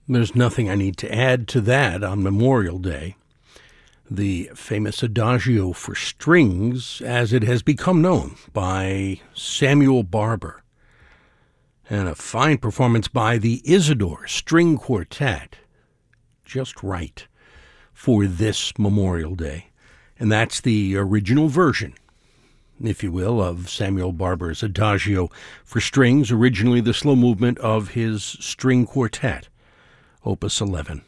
There's nothing I need to add to that on Memorial Day. The famous Adagio for Strings, as it has become known, by Samuel Barber, and a fine performance by the Isidore String Quartet, just right for this Memorial Day. And that's the original version, if you will, of Samuel Barber's Adagio for Strings, originally the slow movement of his string quartet, Opus 11.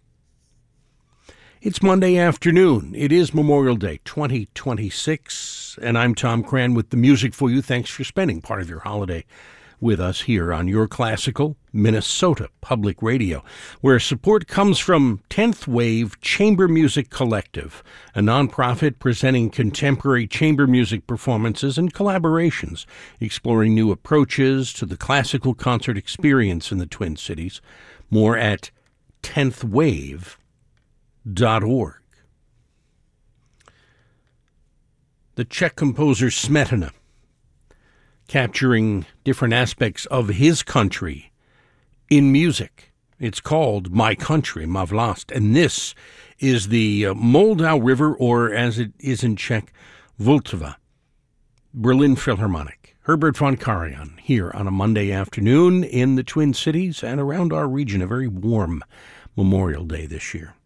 It's Monday afternoon. It is Memorial Day 2026, and I'm Tom Cran with the music for you. Thanks for spending part of your holiday with us here on your classical Minnesota Public Radio, where support comes from 10th Wave Chamber Music Collective, a nonprofit presenting contemporary chamber music performances and collaborations, exploring new approaches to the classical concert experience in the Twin Cities. More at 10thwave.org. The Czech composer Smetana, capturing different aspects of his country in music. It's called My Country, Ma Vlast, and this is the Moldau River, or as it is in Czech, Vltava, Berlin Philharmonic. Herbert von Karajan here on a Monday afternoon in the Twin Cities and around our region, a very warm Memorial Day this year.